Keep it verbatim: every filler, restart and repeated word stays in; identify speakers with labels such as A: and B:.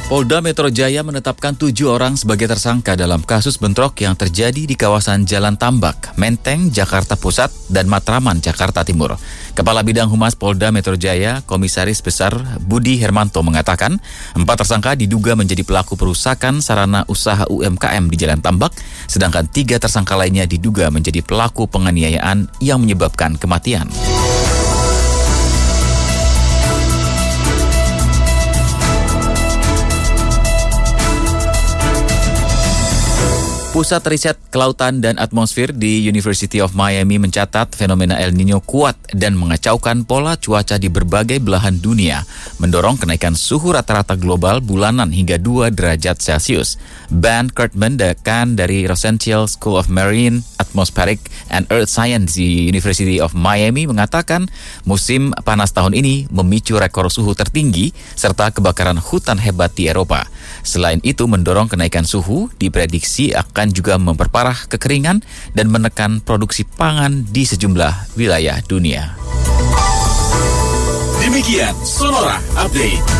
A: Polda Metro Jaya menetapkan tujuh orang sebagai tersangka dalam kasus bentrok yang terjadi di kawasan Jalan Tambak, Menteng, Jakarta Pusat, dan Matraman, Jakarta Timur. Kepala Bidang Humas Polda Metro Jaya, Komisaris Besar Budi Hermanto mengatakan, empat tersangka diduga menjadi pelaku perusakan sarana usaha U M K M di Jalan Tambak, sedangkan tiga tersangka lainnya diduga menjadi pelaku penganiayaan yang menyebabkan kematian. Pusat Riset Kelautan dan Atmosfer di University of Miami mencatat fenomena El Nino kuat dan mengacaukan pola cuaca di berbagai belahan dunia, mendorong kenaikan suhu rata-rata global bulanan hingga dua derajat Celcius. Ben Kirkman, dekan dari Rosenthal School of Marine, Atmospheric and Earth Science di University of Miami mengatakan musim panas tahun ini memicu rekor suhu tertinggi serta kebakaran hutan hebat di Eropa. Selain itu, mendorong kenaikan suhu diprediksi akan juga memperparah kekeringan dan menekan produksi pangan di sejumlah wilayah dunia.
B: Demikian Sonora Update.